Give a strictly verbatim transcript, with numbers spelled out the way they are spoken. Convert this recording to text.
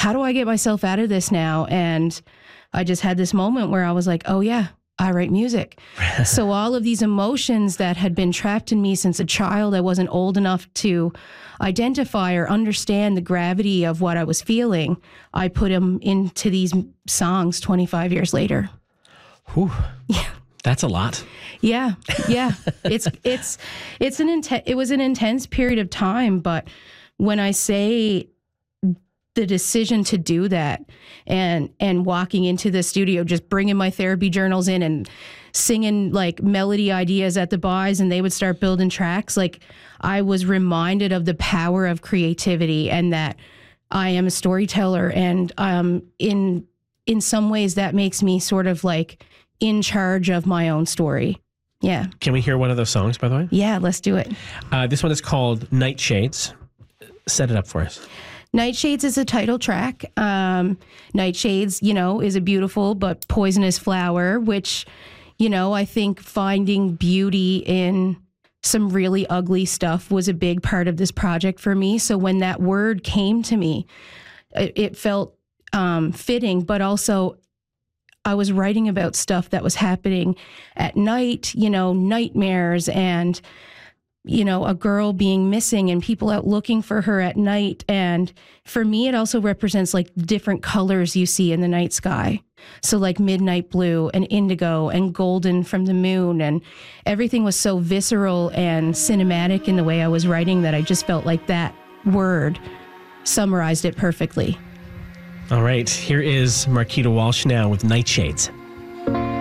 how do I get myself out of this now? And I just had this moment where I was like, oh yeah, I write music. So all of these emotions that had been trapped in me since a child, I wasn't old enough to identify or understand the gravity of what I was feeling. I put them into these songs twenty-five years later. Whew. Yeah. That's a lot. Yeah. Yeah. it's, it's, it's an intense, it was an intense period of time. But when I say the decision to do that and, and walking into the studio, just bringing my therapy journals in and singing like melody ideas at the bars, and they would start building tracks. Like, I was reminded of the power of creativity and that I am a storyteller. And, um, in, in some ways that makes me sort of like in charge of my own story. Yeah. Can we hear one of those songs, by the way? Yeah, let's do it. Uh, this one is called Nightshades. Set it up for us. Nightshades is a title track. Um, Nightshades, you know, is a beautiful but poisonous flower, which, you know, I think finding beauty in some really ugly stuff was a big part of this project for me. So when that word came to me, it, it felt um, fitting, but also I was writing about stuff that was happening at night, you know, nightmares and, you know, a girl being missing and people out looking for her at night. And for me, it also represents like different colors you see in the night sky. So like midnight blue and indigo and golden from the moon, and everything was so visceral and cinematic in the way I was writing that I just felt like that word summarized it perfectly. All right, here is Marquita Walsh now with Nightshades.